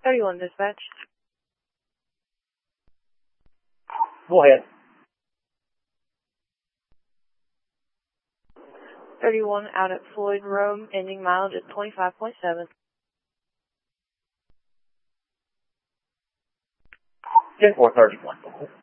31 dispatch. Go ahead. 31 out at Floyd Road, ending mileage at 25.7. 10-4-31.